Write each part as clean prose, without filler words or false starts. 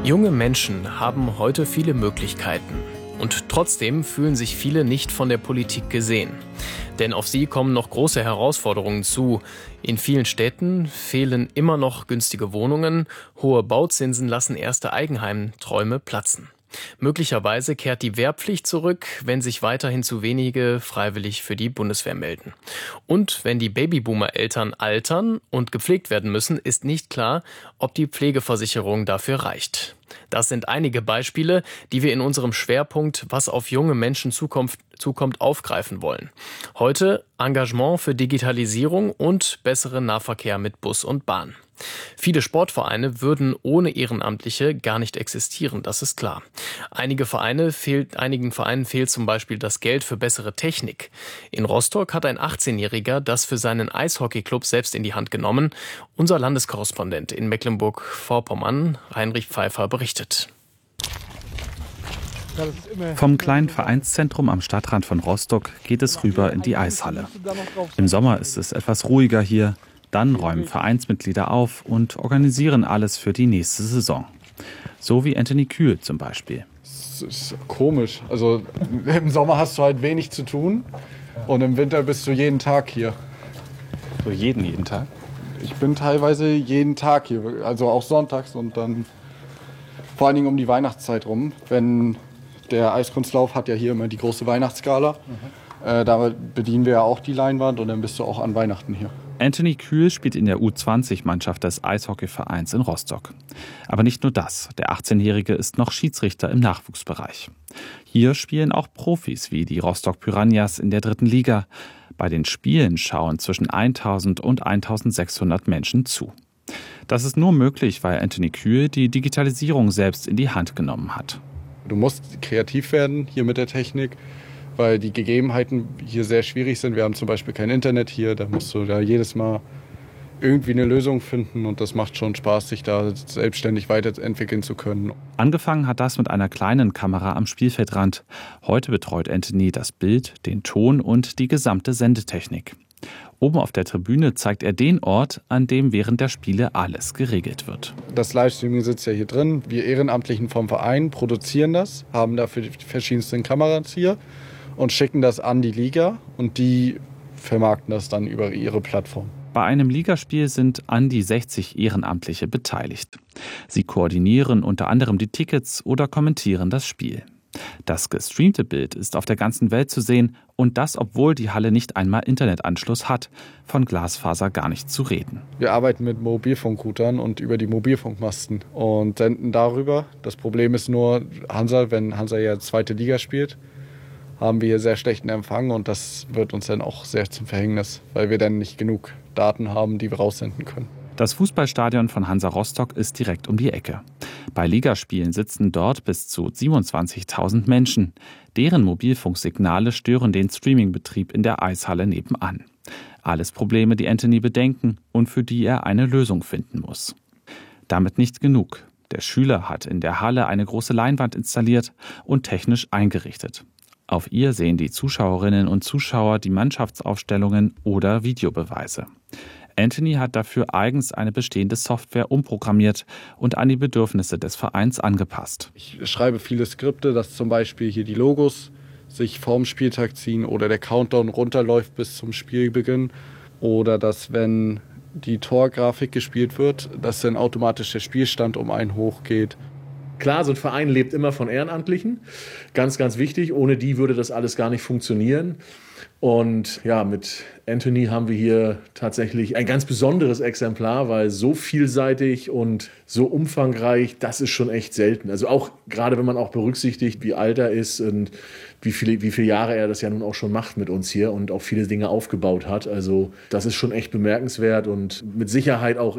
Junge Menschen haben heute viele Möglichkeiten. Und trotzdem fühlen sich viele nicht von der Politik gesehen. Denn auf sie kommen noch große Herausforderungen zu. In vielen Städten fehlen immer noch günstige Wohnungen. Hohe Bauzinsen lassen erste Eigenheimträume platzen. Möglicherweise kehrt die Wehrpflicht zurück, wenn sich weiterhin zu wenige freiwillig für die Bundeswehr melden. Und wenn die Babyboomer-Eltern altern und gepflegt werden müssen, ist nicht klar, ob die Pflegeversicherung dafür reicht. Das sind einige Beispiele, die wir in unserem Schwerpunkt "Was auf junge Menschen zukommt", aufgreifen wollen. Heute Engagement für Digitalisierung und besseren Nahverkehr mit Bus und Bahn. Viele Sportvereine würden ohne Ehrenamtliche gar nicht existieren, das ist klar. Einigen Vereinen fehlt zum Beispiel das Geld für bessere Technik. In Rostock hat ein 18-Jähriger das für seinen Eishockeyclub selbst in die Hand genommen. Unser Landeskorrespondent in Mecklenburg-Vorpommern, Heinrich Pfeiffer, berichtet. Vom kleinen Vereinszentrum am Stadtrand von Rostock geht es rüber in die Eishalle. Im Sommer ist es etwas ruhiger hier. Dann räumen Vereinsmitglieder auf und organisieren alles für die nächste Saison. So wie Anthony Kühl zum Beispiel. Es ist komisch. Also im Sommer hast du halt wenig zu tun und im Winter bist du jeden Tag hier. So jeden Tag? Ich bin teilweise jeden Tag hier, also auch sonntags und dann vor allen Dingen um die Weihnachtszeit rum. Wenn der Eiskunstlauf hat ja hier immer die große Weihnachtsgala. Da bedienen wir ja auch die Leinwand und dann bist du auch an Weihnachten hier. Anthony Kühl spielt in der U20-Mannschaft des Eishockeyvereins in Rostock. Aber nicht nur das. Der 18-Jährige ist noch Schiedsrichter im Nachwuchsbereich. Hier spielen auch Profis wie die Rostock Piranhas in der 3. Liga. Bei den Spielen schauen zwischen 1000 und 1600 Menschen zu. Das ist nur möglich, weil Anthony Kühl die Digitalisierung selbst in die Hand genommen hat. Du musst kreativ werden hier mit der Technik, weil die Gegebenheiten hier sehr schwierig sind. Wir haben zum Beispiel kein Internet hier, da musst du da jedes Mal irgendwie eine Lösung finden und das macht schon Spaß, sich da selbstständig weiterentwickeln zu können. Angefangen hat das mit einer kleinen Kamera am Spielfeldrand. Heute betreut Anthony das Bild, den Ton und die gesamte Sendetechnik. Oben auf der Tribüne zeigt er den Ort, an dem während der Spiele alles geregelt wird. Das Livestreaming sitzt ja hier drin. Wir Ehrenamtlichen vom Verein produzieren das, haben dafür die verschiedensten Kameras hier und schicken das an die Liga und die vermarkten das dann über ihre Plattform. Bei einem Ligaspiel sind an die 60 Ehrenamtliche beteiligt. Sie koordinieren unter anderem die Tickets oder kommentieren das Spiel. Das gestreamte Bild ist auf der ganzen Welt zu sehen und das, obwohl die Halle nicht einmal Internetanschluss hat, von Glasfaser gar nicht zu reden. Wir arbeiten mit Mobilfunkroutern und über die Mobilfunkmasten und senden darüber. Das Problem ist nur, wenn Hansa ja 2. Liga spielt, haben wir hier sehr schlechten Empfang und das wird uns dann auch sehr zum Verhängnis, weil wir dann nicht genug Daten haben, die wir raussenden können. Das Fußballstadion von Hansa Rostock ist direkt um die Ecke. Bei Ligaspielen sitzen dort bis zu 27.000 Menschen. Deren Mobilfunksignale stören den Streamingbetrieb in der Eishalle nebenan. Alles Probleme, die Anthony bedenken und für die er eine Lösung finden muss. Damit nicht genug. Der Schüler hat in der Halle eine große Leinwand installiert und technisch eingerichtet. Auf ihr sehen die Zuschauerinnen und Zuschauer die Mannschaftsaufstellungen oder Videobeweise. Anthony hat dafür eigens eine bestehende Software umprogrammiert und an die Bedürfnisse des Vereins angepasst. Ich schreibe viele Skripte, dass zum Beispiel hier die Logos sich vorm Spieltag ziehen oder der Countdown runterläuft bis zum Spielbeginn. Oder dass, wenn die Torgrafik gespielt wird, dass dann automatisch der Spielstand um einen hochgeht. Klar, so ein Verein lebt immer von Ehrenamtlichen. Ganz, ganz wichtig. Ohne die würde das alles gar nicht funktionieren. Und ja, mit Anthony haben wir hier tatsächlich ein ganz besonderes Exemplar, weil so vielseitig und so umfangreich, das ist schon echt selten. Also auch gerade wenn man auch berücksichtigt, wie alt er ist und wie viele Jahre er das ja nun auch schon macht mit uns hier und auch viele Dinge aufgebaut hat. Also das ist schon echt bemerkenswert und mit Sicherheit auch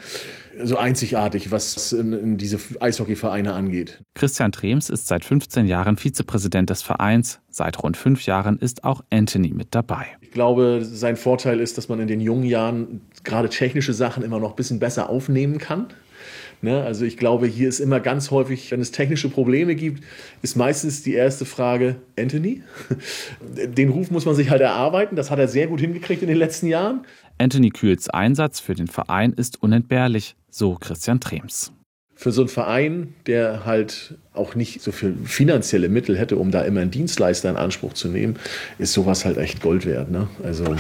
so einzigartig, was in diese Eishockeyvereine angeht. Christian Trems ist seit 15 Jahren Vizepräsident des Vereins. Seit rund 5 Jahren ist auch Anthony mit dabei. Ich glaube, sein Vorteil ist, dass man in den jungen Jahren gerade technische Sachen immer noch ein bisschen besser aufnehmen kann. Also ich glaube, hier ist immer ganz häufig, wenn es technische Probleme gibt, ist meistens die erste Frage, Anthony? Den Ruf muss man sich halt erarbeiten. Das hat er sehr gut hingekriegt in den letzten Jahren. Anthony Kühls Einsatz für den Verein ist unentbehrlich, so Christian Trems. Für so einen Verein, der halt auch nicht so viel finanzielle Mittel hätte, um da immer einen Dienstleister in Anspruch zu nehmen, ist sowas halt echt Gold wert, ne? Also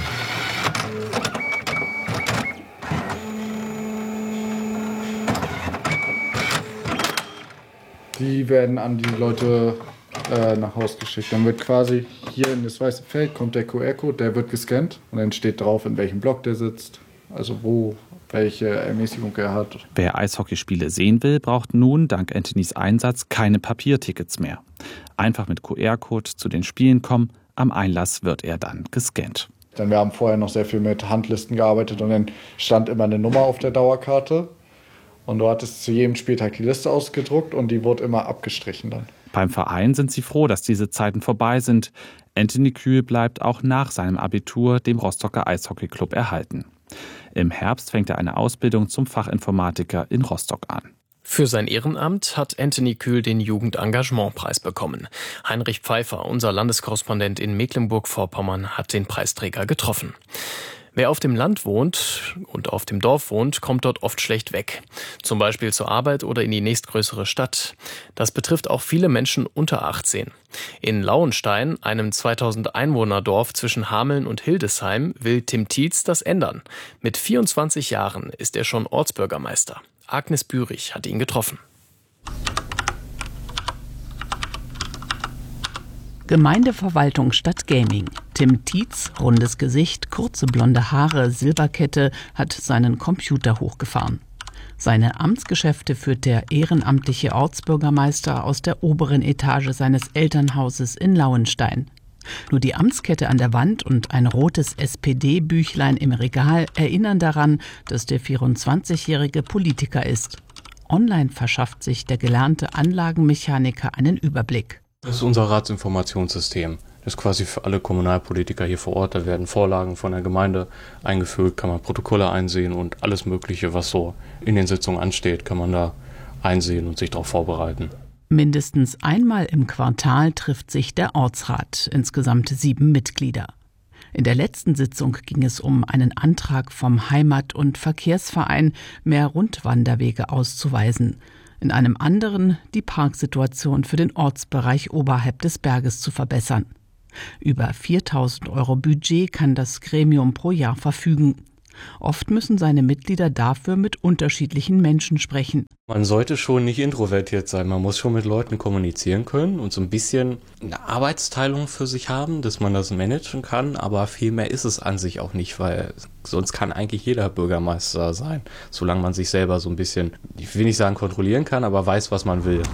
die werden an die Leute nach Haus geschickt. Dann wird quasi hier in das weiße Feld kommt der QR-Code, der wird gescannt und dann steht drauf, in welchem Block der sitzt, also welche Ermäßigung er hat. Wer Eishockeyspiele sehen will, braucht nun dank Anthonys Einsatz keine Papiertickets mehr. Einfach mit QR-Code zu den Spielen kommen, am Einlass wird er dann gescannt. Denn wir haben vorher noch sehr viel mit Handlisten gearbeitet und dann stand immer eine Nummer auf der Dauerkarte und du hattest zu jedem Spieltag die Liste ausgedruckt und die wurde immer abgestrichen dann. Beim Verein sind sie froh, dass diese Zeiten vorbei sind. Anthony Kühl bleibt auch nach seinem Abitur dem Rostocker Eishockeyclub erhalten. Im Herbst fängt er eine Ausbildung zum Fachinformatiker in Rostock an. Für sein Ehrenamt hat Anthony Kühl den Jugendengagementpreis bekommen. Heinrich Pfeiffer, unser Landeskorrespondent in Mecklenburg-Vorpommern, hat den Preisträger getroffen. Wer auf dem Land wohnt und auf dem Dorf wohnt, kommt dort oft schlecht weg. Zum Beispiel zur Arbeit oder in die nächstgrößere Stadt. Das betrifft auch viele Menschen unter 18. In Lauenstein, einem 2000 Einwohner-Dorf zwischen Hameln und Hildesheim, will Tim Tietz das ändern. Mit 24 Jahren ist er schon Ortsbürgermeister. Agnes Bürich hat ihn getroffen. Gemeindeverwaltung statt Gaming. Tim Tietz, rundes Gesicht, kurze blonde Haare, Silberkette, hat seinen Computer hochgefahren. Seine Amtsgeschäfte führt der ehrenamtliche Ortsbürgermeister aus der oberen Etage seines Elternhauses in Lauenstein. Nur die Amtskette an der Wand und ein rotes SPD-Büchlein im Regal erinnern daran, dass der 24-jährige Politiker ist. Online verschafft sich der gelernte Anlagenmechaniker einen Überblick. Das ist unser Ratsinformationssystem. Das ist quasi für alle Kommunalpolitiker hier vor Ort. Da werden Vorlagen von der Gemeinde eingefüllt, kann man Protokolle einsehen und alles Mögliche, was so in den Sitzungen ansteht, kann man da einsehen und sich darauf vorbereiten. Mindestens einmal im Quartal trifft sich der Ortsrat, insgesamt 7 Mitglieder. In der letzten Sitzung ging es um einen Antrag vom Heimat- und Verkehrsverein, mehr Rundwanderwege auszuweisen. In einem anderen die Parksituation für den Ortsbereich oberhalb des Berges zu verbessern. Über 4.000 € Budget kann das Gremium pro Jahr verfügen. Oft müssen seine Mitglieder dafür mit unterschiedlichen Menschen sprechen. Man sollte schon nicht introvertiert sein, man muss schon mit Leuten kommunizieren können und so ein bisschen eine Arbeitsteilung für sich haben, dass man das managen kann, aber viel mehr ist es an sich auch nicht, weil sonst kann eigentlich jeder Bürgermeister sein, solange man sich selber so ein bisschen, ich will nicht sagen kontrollieren kann, aber weiß, was man will.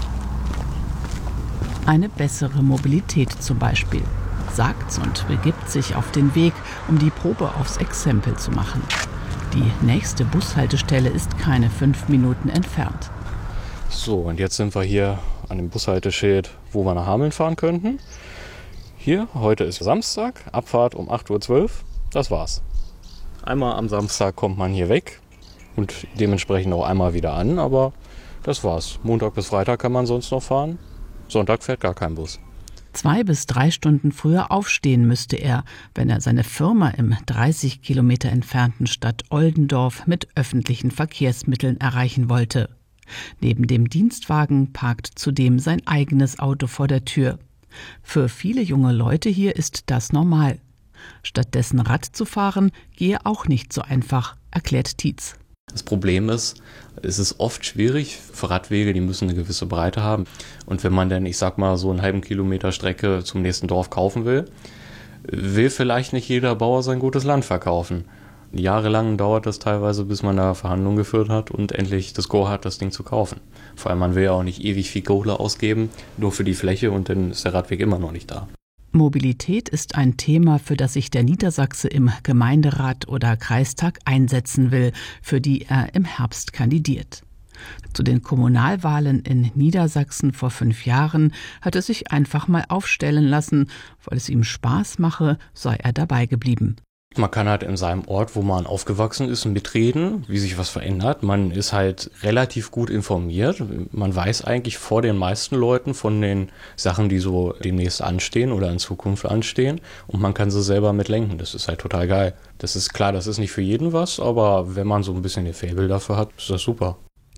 Eine bessere Mobilität zum Beispiel, sagt's und begibt sich auf den Weg, um die Probe aufs Exempel zu machen. Die nächste Bushaltestelle ist keine 5 Minuten entfernt. So, und jetzt sind wir hier an dem Bushalteschild, wo wir nach Hameln fahren könnten. Hier, heute ist Samstag, Abfahrt um 8:12 Uhr, das war's. Einmal am Samstag kommt man hier weg und dementsprechend auch einmal wieder an, aber das war's. Montag bis Freitag kann man sonst noch fahren, Sonntag fährt gar kein Bus. 2 bis 3 Stunden früher aufstehen müsste er, wenn er seine Firma im 30 Kilometer entfernten Stadt Oldendorf mit öffentlichen Verkehrsmitteln erreichen wollte. Neben dem Dienstwagen parkt zudem sein eigenes Auto vor der Tür. Für viele junge Leute hier ist das normal. Stattdessen Rad zu fahren, gehe auch nicht so einfach, erklärt Tietz. Das Problem ist, es ist oft schwierig für Radwege, die müssen eine gewisse Breite haben. Und wenn man dann, ich sag mal, so einen halben Kilometer Strecke zum nächsten Dorf kaufen will vielleicht nicht jeder Bauer sein gutes Land verkaufen. Jahrelang dauert das teilweise, bis man da Verhandlungen geführt hat und endlich das Go hat, das Ding zu kaufen. Vor allem, man will ja auch nicht ewig viel Kohle ausgeben, nur für die Fläche und dann ist der Radweg immer noch nicht da. Mobilität ist ein Thema, für das sich der Niedersachse im Gemeinderat oder Kreistag einsetzen will, für die er im Herbst kandidiert. Zu den Kommunalwahlen in Niedersachsen vor 5 Jahren hat er sich einfach mal aufstellen lassen. Weil es ihm Spaß mache, sei er dabei geblieben. Man kann halt in seinem Ort, wo man aufgewachsen ist, mitreden, wie sich was verändert. Man ist halt relativ gut informiert. Man weiß eigentlich vor den meisten Leuten von den Sachen, die so demnächst anstehen oder in Zukunft anstehen. Und man kann sie selber mitlenken. Das ist halt total geil. Das ist klar, das ist nicht für jeden was, aber wenn man so ein bisschen den Faible dafür hat, ist das super.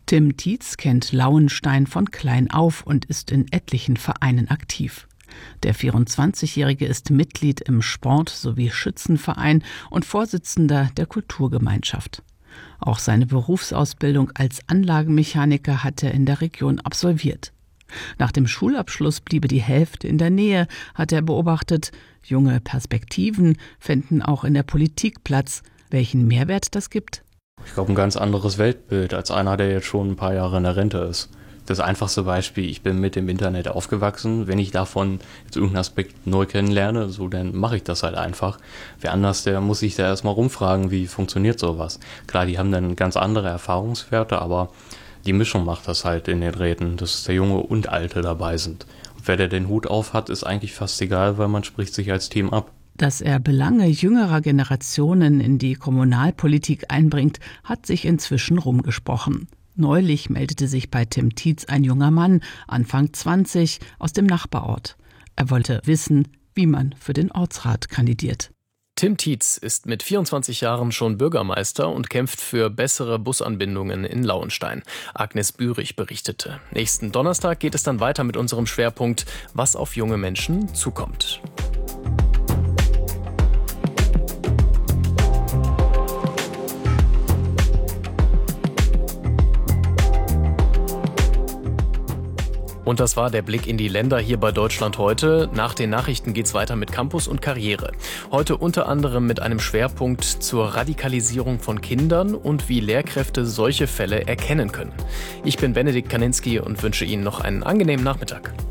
Tim Tietz kennt Lauenstein von klein auf und ist in etlichen Vereinen aktiv. Der 24-Jährige ist Mitglied im Sport- sowie Schützenverein und Vorsitzender der Kulturgemeinschaft. Auch seine Berufsausbildung als Anlagenmechaniker hat er in der Region absolviert. Nach dem Schulabschluss bliebe die Hälfte in der Nähe, hat er beobachtet. Junge Perspektiven fänden auch in der Politik Platz. Welchen Mehrwert das gibt? Ich glaube, ein ganz anderes Weltbild als einer, der jetzt schon ein paar Jahre in der Rente ist. Das einfachste Beispiel, ich bin mit dem Internet aufgewachsen. Wenn ich davon jetzt irgendeinen Aspekt neu kennenlerne, so, dann mache ich das halt einfach. Wer anders, der muss sich da erstmal rumfragen, wie funktioniert sowas. Klar, die haben dann ganz andere Erfahrungswerte, aber die Mischung macht das halt in den Räten, dass der Junge und Alte dabei sind. Und wer der den Hut auf hat, ist eigentlich fast egal, weil man spricht sich als Team ab. Dass er Belange jüngerer Generationen in die Kommunalpolitik einbringt, hat sich inzwischen rumgesprochen. Neulich meldete sich bei Tim Tietz ein junger Mann, Anfang 20, aus dem Nachbarort. Er wollte wissen, wie man für den Ortsrat kandidiert. Tim Tietz ist mit 24 Jahren schon Bürgermeister und kämpft für bessere Busanbindungen in Lauenstein. Agnes Bürich berichtete. Nächsten Donnerstag geht es dann weiter mit unserem Schwerpunkt, was auf junge Menschen zukommt. Und das war der Blick in die Länder hier bei Deutschland heute. Nach den Nachrichten geht's weiter mit Campus und Karriere. Heute unter anderem mit einem Schwerpunkt zur Radikalisierung von Kindern und wie Lehrkräfte solche Fälle erkennen können. Ich bin Benedikt Kaninski und wünsche Ihnen noch einen angenehmen Nachmittag.